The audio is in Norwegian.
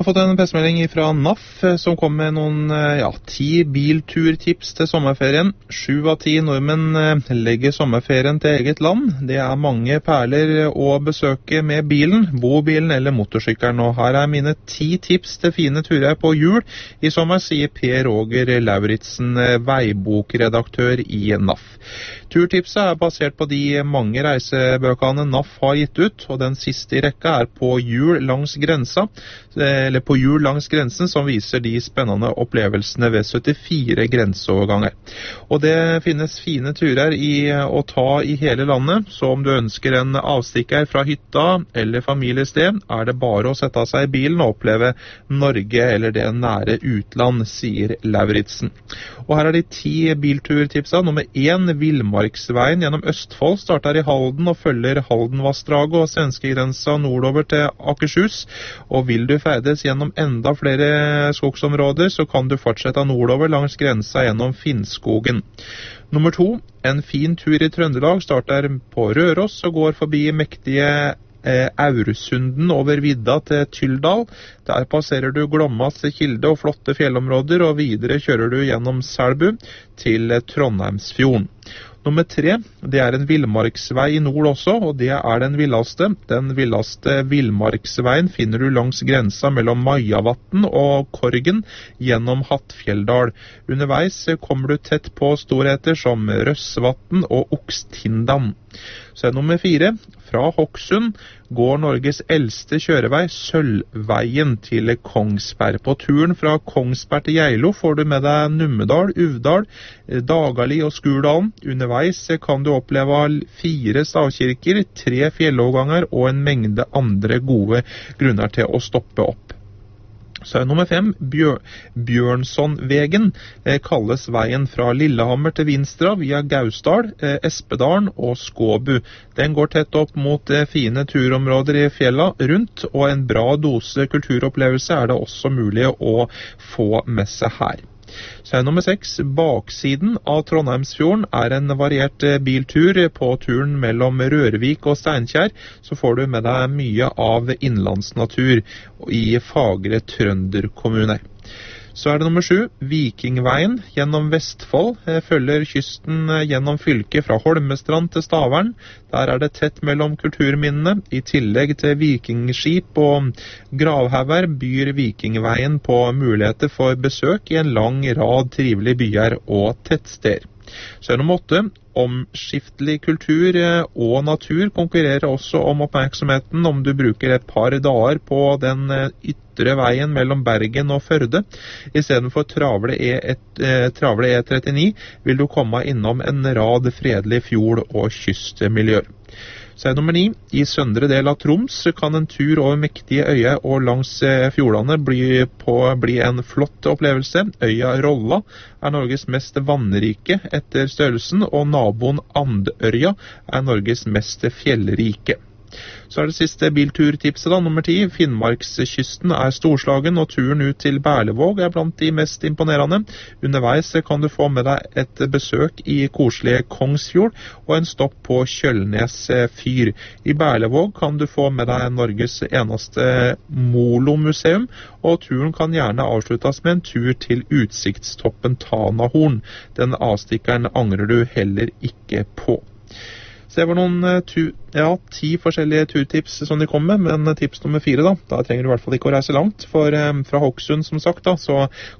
Jeg har fått en pressemelding fra NAF som kom med noen 10 bilturtips til sommerferien. 7 av 10 nordmenn legger sommerferien til eget land. Det er mange perler å besøke med bilen, bobilen eller motorsykkelen. Og her er mine 10 tips til fine turer på jul i sommer, sier Per Roger Lauritsen, veibokredaktør i NAF. Turtipset er basert på de mange reisebøkene NAF har gitt ut, og den siste i rekka er på jul langs grensa, eller på jul langs grensen, som viser de spennende opplevelsene ved 74 grenseoverganger. Og det finnes fine turer å ta i hele landet, så om du ønsker en avstikker fra hytta eller familiested, er det bare å sette seg i bilen og oppleve Norge eller det nære utland, sier Lauritsen. Og her er de 10 bilturtipsa. Nummer 1, Villmarksveien gjennom Østfold starter i Halden og følger Haldenvassdraget og svenskegrensa nordover til Akershus. Og vil du ferdes gjennom enda flere skogsområder, så kan du fortsette nordover langs grensa gjennom Finnskogen. Nummer 2, en fin tur i Trøndelag starter på Røros og går forbi mektige Aursunden over vidda til Tyldal. Der passerer du Glommas kilde og flotte fjellområder, og videre kjører du gjennom Selbu til Trondheimsfjorden. Nummer 3, det er en villmarksvei i nord også, og det er den villeste. Den villeste villmarksveien finner du langs grensa mellom Majavatn og Korgen gjennom Hattfjelldal. Underveis kommer du tett på storheter som Røssvatn og Okstindan. Så er nummer 4, fra Hokksund går Norges eldste kjørevei, Sølvveien, til Kongsberg. På turen fra Kongsberg til Geilo får du med deg Numedal, Uvdal, Dagali og Skurdalen. Underveis kan du oppleve 4 stavkirker, 3 fjelloverganger og en mengde andre gode grunner til å stoppe opp. Så er nummer 5, Bjørnsonvegen, kalles veien fra Lillehammer til Vinstra via Gausdal, Espedalen og Skåbu. Den går tett opp mot fine turområder i fjella rundt, og en bra dose kulturopplevelse er det også mulig å få med seg her. Så er nummer 6, baksiden av Trondheimsfjorden er en variert biltur. På turen mellom Rørvik og Steinkjer så får du med deg mye av innlandsnatur i fagre trønderkommuner. Så er det nummer 7, Vikingveien gjennom Vestfold, følger kysten gjennom fylket fra Holmestrand til Stavern. Der er det tett mellom kulturminnene. I tillegg til vikingskip og gravhauger byr Vikingveien på muligheter for besøk i en lang rad trivelige byer og tettsteder. Så er det nummer 8, omskiftelig kultur og natur konkurrerer også om oppmerksomheten om du bruker et par dager på den ytre veien mellom Bergen og Førde. I stedet for travle E39 vil du komme innom en rad fredelige fjord- og kystmiljøer. Så er nummer 9, i søndre del av Troms kan en tur over mektige øyer og langs fjordene bli en flott opplevelse. Øya Rolla er Norges mest vannrike etter størrelsen, og naboen Andørja er Norges mest fjellrike. Så er det siste bilturtipset da, nummer 10. Finnmarkskysten er storslagen, og turen ut til Berlevåg er blant de mest imponerende. Underveis kan du få med deg et besøk i koselige Kongsfjord og en stopp på Kjølnes fyr. I Berlevåg kan du få med deg Norges eneste Molo-museum, og turen kan gjerne avsluttes med en tur til utsiktstoppen Tanahorn. Den avstikkeren angrer du heller ikke på. Så det var noen 10 forskjellige turtips som de kom med, men tips nummer 4 da trenger du i hvert fall ikke å reise langt, for fra Hokksund som sagt da, så